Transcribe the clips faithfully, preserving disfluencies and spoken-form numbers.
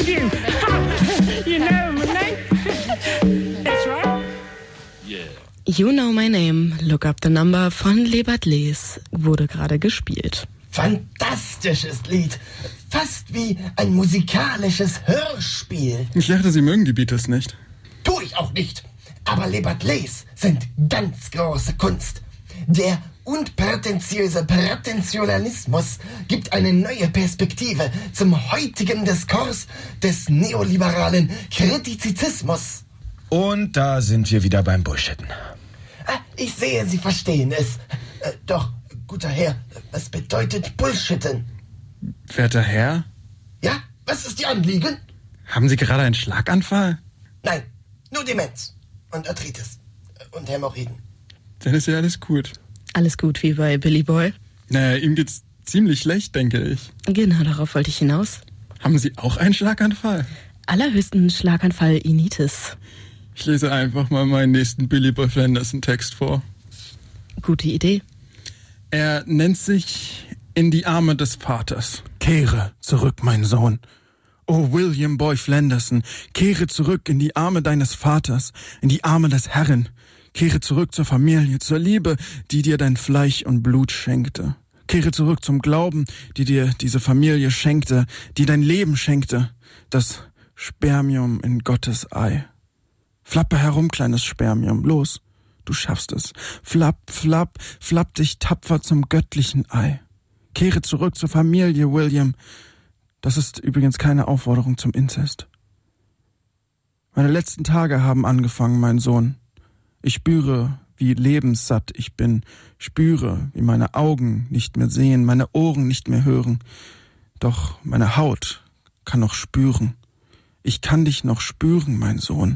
with you. You know my name. That's right. Yeah. You Know My Name, Look Up the Number von Lebert Les wurde gerade gespielt. Fantastisches Lied. Fast wie ein musikalisches Hörspiel. Ich dachte, Sie mögen die Beatles nicht. Tu ich auch nicht. Aber Lebert Les sind ganz große Kunst. Der unprätentiöse Prätentionalismus gibt eine neue Perspektive zum heutigen Diskurs des neoliberalen Kritizismus. Und da sind wir wieder beim Bullshitten. Ah, ich sehe, Sie verstehen es. Äh, doch, guter Herr, was bedeutet Bullshitten? Werter Herr? Ja, was ist Ihr Anliegen? Haben Sie gerade einen Schlaganfall? Nein, nur Demenz und Arthritis und Hämorrhoiden. Dann ist ja alles gut. Alles gut wie bei Billy Boy? Naja, ihm geht's ziemlich schlecht, denke ich. Genau, darauf wollte ich hinaus. Haben Sie auch einen Schlaganfall? Allerhöchsten Schlaganfall Initis. Ich lese einfach mal meinen nächsten Billy Boy Flanderson Text vor. Gute Idee. Er nennt sich In die Arme des Vaters. Kehre zurück, mein Sohn. O William Boy Flanderson, kehre zurück in die Arme deines Vaters, in die Arme des Herren. Kehre zurück zur Familie, zur Liebe, die dir dein Fleisch und Blut schenkte. Kehre zurück zum Glauben, die dir diese Familie schenkte, die dein Leben schenkte, das Spermium in Gottes Ei. Flappe herum, kleines Spermium, los, du schaffst es. Flapp, flapp, flapp dich tapfer zum göttlichen Ei. Kehre zurück zur Familie, William. Das ist übrigens keine Aufforderung zum Inzest. Meine letzten Tage haben angefangen, mein Sohn. Ich spüre, wie lebenssatt ich bin, spüre, wie meine Augen nicht mehr sehen, meine Ohren nicht mehr hören. Doch meine Haut kann noch spüren. Ich kann dich noch spüren, mein Sohn.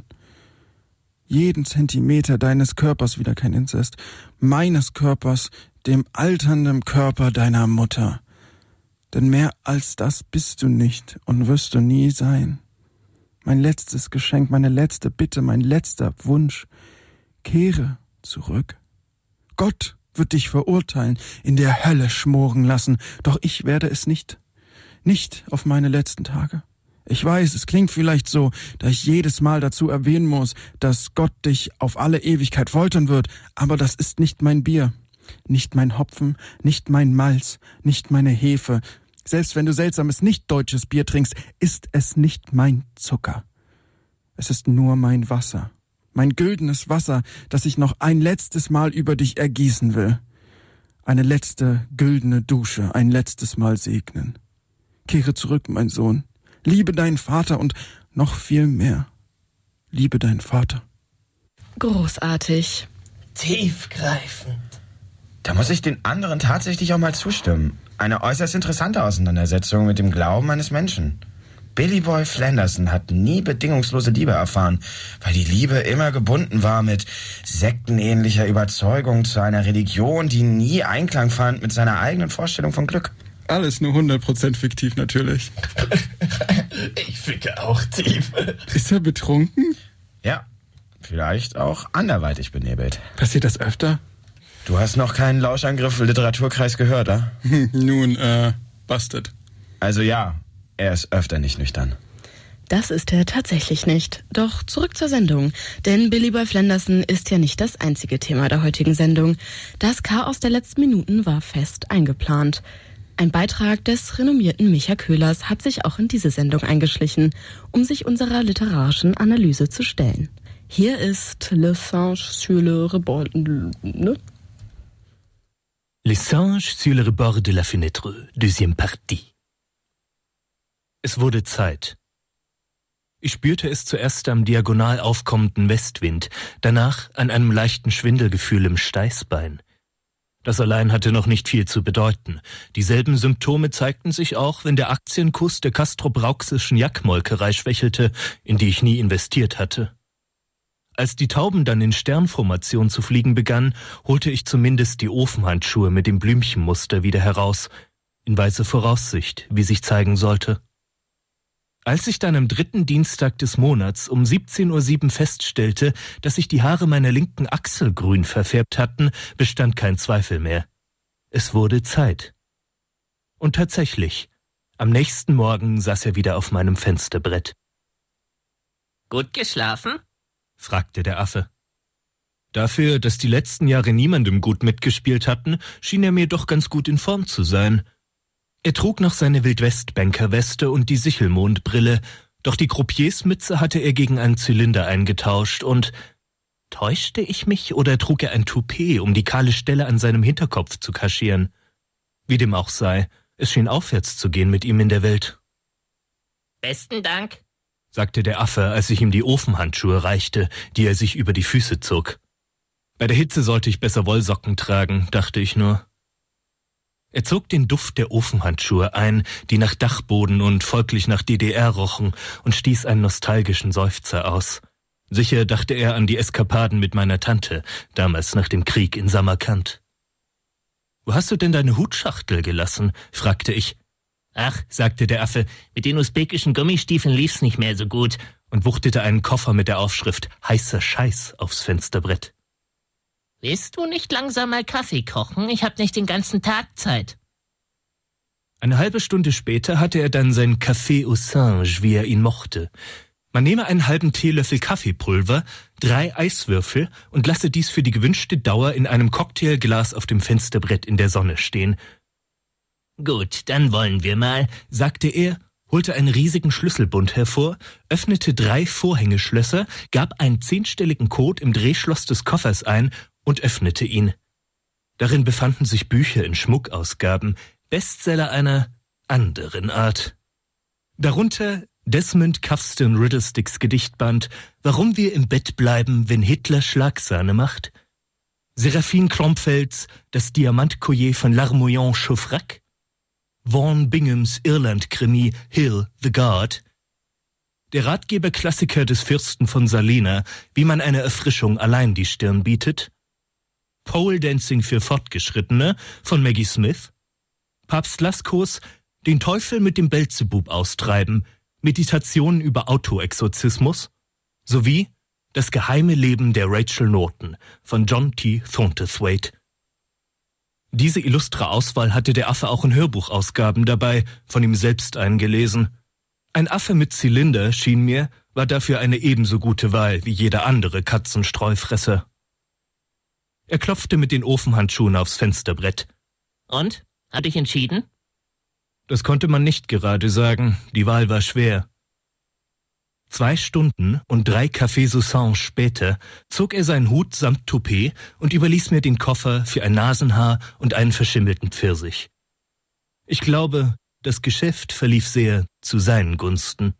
Jeden Zentimeter deines Körpers, wieder kein Inzest, meines Körpers, dem alternden Körper deiner Mutter. Denn mehr als das bist du nicht und wirst du nie sein. Mein letztes Geschenk, meine letzte Bitte, mein letzter Wunsch. Kehre zurück. Gott wird dich verurteilen, in der Hölle schmoren lassen, doch ich werde es nicht. Nicht auf meine letzten Tage. Ich weiß, es klingt vielleicht so, da ich jedes Mal dazu erwähnen muss, dass Gott dich auf alle Ewigkeit foltern wird, aber das ist nicht mein Bier, nicht mein Hopfen, nicht mein Malz, nicht meine Hefe. Selbst wenn du seltsames nicht-deutsches Bier trinkst, ist es nicht mein Zucker. Es ist nur mein Wasser, mein güldenes Wasser, das ich noch ein letztes Mal über dich ergießen will. Eine letzte güldene Dusche, ein letztes Mal segnen. Kehre zurück, mein Sohn. Liebe deinen Vater und noch viel mehr. Liebe deinen Vater. Großartig. Tiefgreifend. Da muss ich den anderen tatsächlich auch mal zustimmen. Eine äußerst interessante Auseinandersetzung mit dem Glauben eines Menschen. Billy Boy Flanderson hat nie bedingungslose Liebe erfahren, weil die Liebe immer gebunden war mit sektenähnlicher Überzeugung zu einer Religion, die nie Einklang fand mit seiner eigenen Vorstellung von Glück. Alles nur hundert Prozent fiktiv natürlich. Ich ficke auch tief. Ist er betrunken? Ja, vielleicht auch anderweitig benebelt. Passiert das öfter? Du hast noch keinen Lauschangriff im Literaturkreis gehört, ah? Nun, äh, busted. Also ja, er ist öfter nicht nüchtern. Das ist er tatsächlich nicht. Doch zurück zur Sendung. Denn Billy Boy Flanderson ist ja nicht das einzige Thema der heutigen Sendung. Das Chaos der letzten Minuten war fest eingeplant. Ein Beitrag des renommierten Micha Köhlers hat sich auch in diese Sendung eingeschlichen, um sich unserer literarischen Analyse zu stellen. Hier ist Le Singe sur le rebord... Ne? Les Singes sur le rebord de la fenêtre, deuxième partie. Es wurde Zeit. Ich spürte es zuerst am diagonal aufkommenden Westwind, danach an einem leichten Schwindelgefühl im Steißbein. Das allein hatte noch nicht viel zu bedeuten. Dieselben Symptome zeigten sich auch, wenn der Aktienkurs der Castrop-Rauxischen Jackmolkerei schwächelte, in die ich nie investiert hatte. Als die Tauben dann in Sternformation zu fliegen begannen, holte ich zumindest die Ofenhandschuhe mit dem Blümchenmuster wieder heraus, in weiser Voraussicht, wie sich zeigen sollte. Als ich dann am dritten Dienstag des Monats um siebzehn Uhr sieben feststellte, dass sich die Haare meiner linken Achsel grün verfärbt hatten, bestand kein Zweifel mehr. Es wurde Zeit. Und tatsächlich, Am nächsten Morgen saß er wieder auf meinem Fensterbrett. Gut geschlafen? Fragte der Affe. Dafür, dass die letzten Jahre niemandem gut mitgespielt hatten, schien er mir doch ganz gut in Form zu sein. Er trug noch seine Wildwest-Bankerweste und die Sichelmondbrille, doch die Croupiersmütze hatte er gegen einen Zylinder eingetauscht und... Täuschte ich mich oder trug er ein Toupet, um die kahle Stelle an seinem Hinterkopf zu kaschieren? Wie dem auch sei, es schien aufwärts zu gehen mit ihm in der Welt. Besten Dank, sagte der Affe, als ich ihm die Ofenhandschuhe reichte, die er sich über die Füße zog. Bei der Hitze sollte ich besser Wollsocken tragen, dachte ich nur. Er zog den Duft der Ofenhandschuhe ein, die nach Dachboden und folglich nach D D R rochen, und stieß einen nostalgischen Seufzer aus. Sicher dachte er an die Eskapaden mit meiner Tante, damals nach dem Krieg in Samarkand. »Wo hast du denn deine Hutschachtel gelassen?« fragte ich. »Ach«, sagte der Affe, »mit den usbekischen Gummistiefeln lief's nicht mehr so gut«, und wuchtete einen Koffer mit der Aufschrift »Heißer Scheiß« aufs Fensterbrett. »Willst du nicht langsam mal Kaffee kochen? Ich hab nicht den ganzen Tag Zeit.« Eine halbe Stunde später hatte er dann sein Café au Singe, wie er ihn mochte. Man nehme einen halben Teelöffel Kaffeepulver, drei Eiswürfel und lasse dies für die gewünschte Dauer in einem Cocktailglas auf dem Fensterbrett in der Sonne stehen. »Gut, dann wollen wir mal«, sagte er, holte einen riesigen Schlüsselbund hervor, öffnete drei Vorhängeschlösser, gab einen zehnstelligen Code im Drehschloss des Koffers ein und öffnete ihn. Darin befanden sich Bücher in Schmuckausgaben, Bestseller einer anderen Art. Darunter Desmond Cuffston Riddlesticks Gedichtband »Warum wir im Bett bleiben, wenn Hitler Schlagsahne macht«, Seraphine Klomfelds »Das Diamantkollier von Larmoyant Chauffrac«, Vaughan Binghams Irland-Krimi »Hill, the Guard«, der Ratgeberklassiker des Fürsten von Salina »Wie man eine Erfrischung allein die Stirn bietet«, Pole Dancing für Fortgeschrittene von Maggie Smith, Papst Laskos »Den Teufel mit dem Belzebub austreiben«, Meditationen über Autoexorzismus sowie Das geheime Leben der Rachel Norton von John T. Thornton-Thwaite. Diese illustre Auswahl hatte der Affe auch in Hörbuchausgaben dabei, von ihm selbst eingelesen. Ein Affe mit Zylinder, schien mir, war dafür eine ebenso gute Wahl wie jeder andere Katzenstreufresser. Er klopfte mit den Ofenhandschuhen aufs Fensterbrett. »Und? Hat dich entschieden?« Das konnte man nicht gerade sagen, die Wahl war schwer. Zwei Stunden und drei Cafés Saussange später zog er seinen Hut samt Toupet und überließ mir den Koffer für ein Nasenhaar und einen verschimmelten Pfirsich. Ich glaube, das Geschäft verlief sehr zu seinen Gunsten.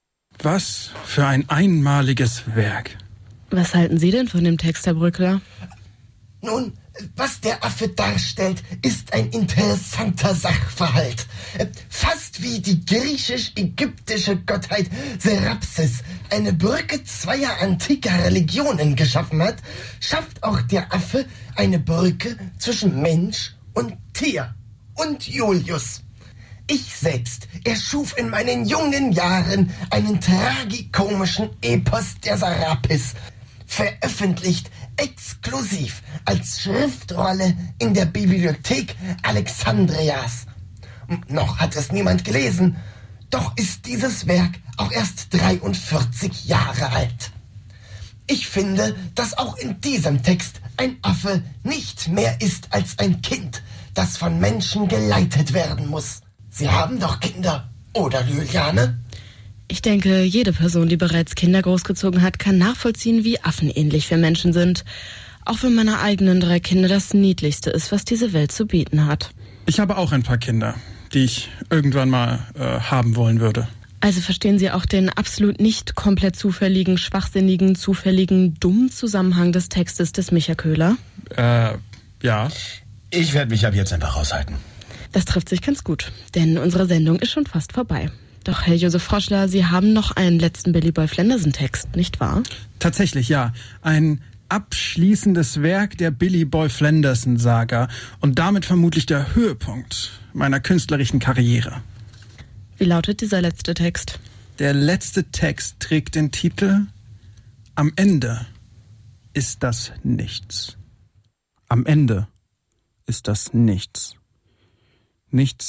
Was für ein einmaliges Werk. Was halten Sie denn von dem Text, Herr Brückler? Nun, was der Affe darstellt, ist ein interessanter Sachverhalt. Fast wie die griechisch-ägyptische Gottheit Serapis eine Brücke zweier antiker Religionen geschaffen hat, schafft auch der Affe eine Brücke zwischen Mensch und Tier und Julius. Ich selbst erschuf in meinen jungen Jahren einen tragikomischen Epos der Serapis, veröffentlicht exklusiv als Schriftrolle in der Bibliothek Alexandrias. Noch hat es niemand gelesen, doch ist dieses Werk auch erst dreiundvierzig Jahre alt. Ich finde, dass auch in diesem Text ein Affe nicht mehr ist als ein Kind, das von Menschen geleitet werden muss. Sie haben doch Kinder, oder Juliane? Ich denke, jede Person, die bereits Kinder großgezogen hat, kann nachvollziehen, wie affenähnlich wir Menschen sind. Auch wenn meine eigenen drei Kinder das Niedlichste ist, was diese Welt zu bieten hat. Ich habe auch ein paar Kinder, die ich irgendwann mal äh, haben wollen würde. Also verstehen Sie auch den absolut nicht komplett zufälligen, schwachsinnigen, zufälligen, dummen Zusammenhang des Textes des Micha Köhler? Äh, ja. Ich werde mich ab jetzt einfach raushalten. Das trifft sich ganz gut, denn unsere Sendung ist schon fast vorbei. Doch, Herr Josef Froschler, Sie haben noch einen letzten Billy Boy Flenderson-Text, nicht wahr? Tatsächlich, ja. Ein abschließendes Werk der Billy Boy Flenderson-Saga und damit vermutlich der Höhepunkt meiner künstlerischen Karriere. Wie lautet dieser letzte Text? Der letzte Text trägt den Titel »Am Ende ist das Nichts«. Am Ende ist das Nichts. Nichts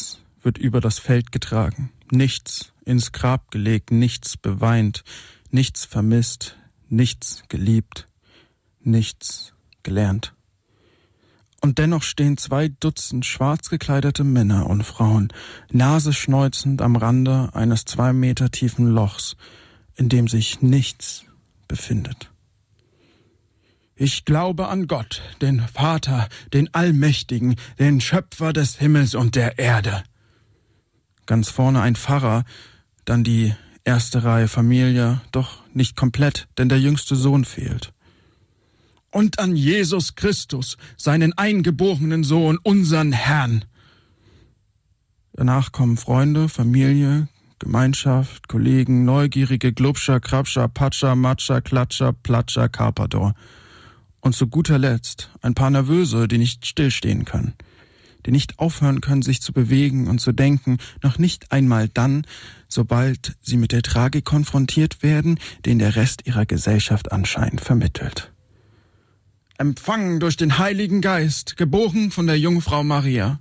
wird über das Feld getragen. Nichts ins Grab gelegt, nichts beweint, nichts vermisst, nichts geliebt, nichts gelernt. Und dennoch stehen zwei Dutzend schwarz gekleidete Männer und Frauen, naseschneuzend am Rande eines zwei Meter tiefen Lochs, in dem sich nichts befindet. Ich glaube an Gott, den Vater, den Allmächtigen, den Schöpfer des Himmels und der Erde. Ganz vorne ein Pfarrer, dann die erste Reihe Familie, doch nicht komplett, denn der jüngste Sohn fehlt. Und an Jesus Christus, seinen eingeborenen Sohn, unseren Herrn. Danach kommen Freunde, Familie, Gemeinschaft, Kollegen, Neugierige, Glubscher, Krabscher, Patscher, Matscher, Klatscher, Platscher, Carpador. Und zu guter Letzt ein paar Nervöse, die nicht stillstehen können, die nicht aufhören können, sich zu bewegen und zu denken, noch nicht einmal dann, sobald sie mit der Tragik konfrontiert werden, den der Rest ihrer Gesellschaft anscheinend vermittelt. Empfangen durch den Heiligen Geist, geboren von der Jungfrau Maria.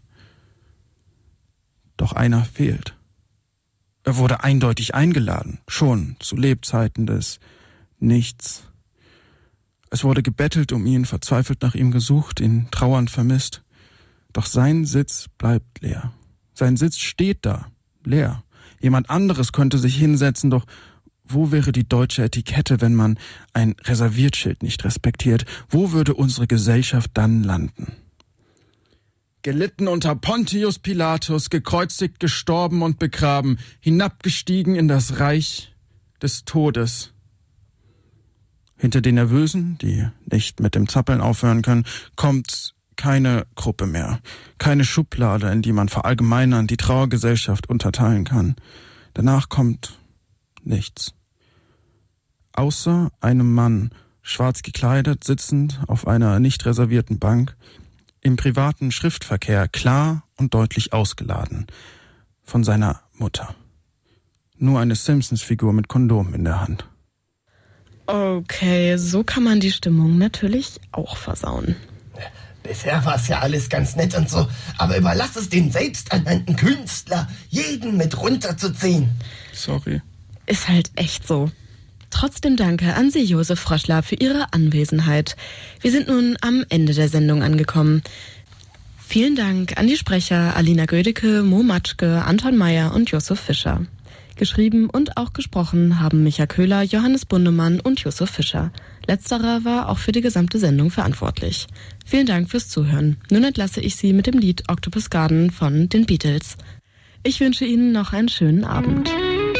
Doch einer fehlt. Er wurde eindeutig eingeladen, schon zu Lebzeiten des Nichts. Es wurde gebettelt um ihn, verzweifelt nach ihm gesucht, ihn trauernd vermisst. Doch sein Sitz bleibt leer. Sein Sitz steht da, leer. Jemand anderes könnte sich hinsetzen, doch wo wäre die deutsche Etikette, wenn man ein Reserviertschild nicht respektiert? Wo würde unsere Gesellschaft dann landen? Gelitten unter Pontius Pilatus, gekreuzigt, gestorben und begraben, hinabgestiegen in das Reich des Todes. Hinter den Nervösen, die nicht mit dem Zappeln aufhören können, kommt keine Gruppe mehr, keine Schublade, in die man verallgemeinern die Trauergesellschaft unterteilen kann. Danach kommt nichts. Außer einem Mann, schwarz gekleidet, sitzend auf einer nicht reservierten Bank, im privaten Schriftverkehr klar und deutlich ausgeladen von seiner Mutter. Nur eine Simpsons-Figur mit Kondom in der Hand. Okay, so kann man die Stimmung natürlich auch versauen. Bisher war es ja alles ganz nett und so, aber überlass es den selbsternannten Künstler, jeden mit runterzuziehen. Sorry. Ist halt echt so. Trotzdem danke an Sie, Josef Froschler, für Ihre Anwesenheit. Wir sind nun am Ende der Sendung angekommen. Vielen Dank an die Sprecher Alina Gödecke, Mo Matschke, Anton Meyer und Josef Fischer. Geschrieben und auch gesprochen haben Micha Köhler, Johannes Bundemann und Josef Fischer. Letzterer war auch für die gesamte Sendung verantwortlich. Vielen Dank fürs Zuhören. Nun entlasse ich Sie mit dem Lied Octopus Garden von den Beatles. Ich wünsche Ihnen noch einen schönen Abend.